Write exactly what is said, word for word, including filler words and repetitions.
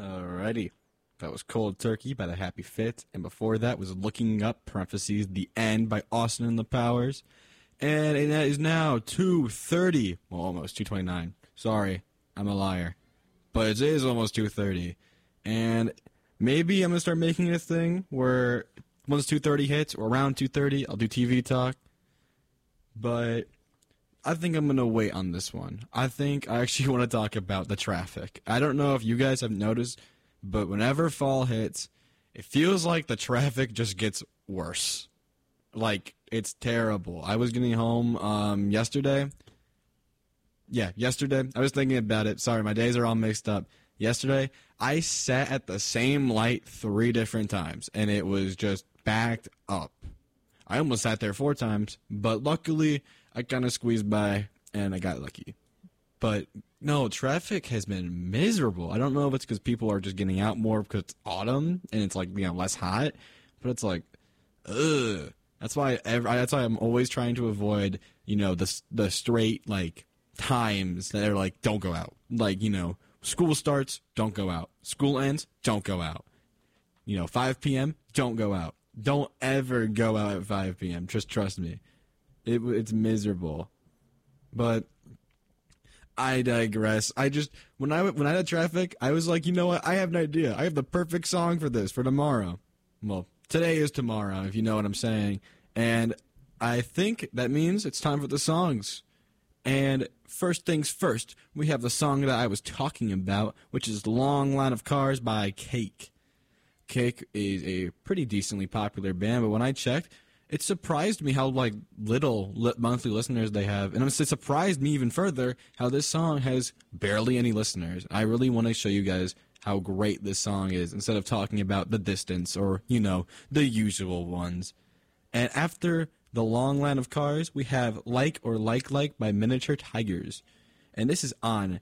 Alrighty. That was Cold Turkey by the Happy Fit. And before that was Looking Up, parentheses, The End by Austin and the Powers. And it is now two thirty. Well, almost two twenty-nine. Sorry, I'm a liar. But it is almost two thirty. And maybe I'm going to start making it a thing where once two thirty hits, or around two thirty, I'll do T V talk. But I think I'm going to wait on this one. I think I actually want to talk about the traffic. I don't know if you guys have noticed, but whenever fall hits, it feels like the traffic just gets worse. Like, it's terrible. I was getting home um, yesterday. Yeah, yesterday. I was thinking about it. Sorry, my days are all mixed up. Yesterday, I sat at the same light three different times, and it was just backed up. I almost sat there four times, but luckily, I kind of squeezed by, and I got lucky. But, no, traffic has been miserable. I don't know if it's because people are just getting out more because it's autumn, and it's, like, you know, less hot, but it's like, ugh. That's why, every, that's why I'm always trying to avoid, you know, the the straight, like, times that are like, don't go out. Like, you know, school starts, don't go out. School ends, don't go out. You know, five p.m., don't go out. Don't ever go out at five p.m. Just trust me. It, it's miserable. But I digress. I just, when I, when I had traffic, I was like, you know what? I have an idea. I have the perfect song for this, for tomorrow. Well, today is tomorrow, if you know what I'm saying. And I think that means it's time for the songs. And first things first, we have the song that I was talking about, which is Long Line of Cars by Cake. Cake is a pretty decently popular band, but when I checked, it surprised me how like little li- monthly listeners they have. And it surprised me even further how this song has barely any listeners. I really want to show you guys how great this song is instead of talking about The Distance or, you know, the usual ones. And after The Long Line of Cars, we have Like or Like Like by Miniature Tigers. And this is on